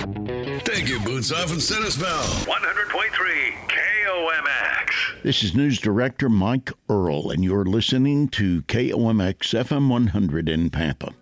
Thank you, Boots Off and Centerspell. 100.3 KOMX. This is News Director Mike Earl, and you're listening to KOMX FM 100 in Pampa.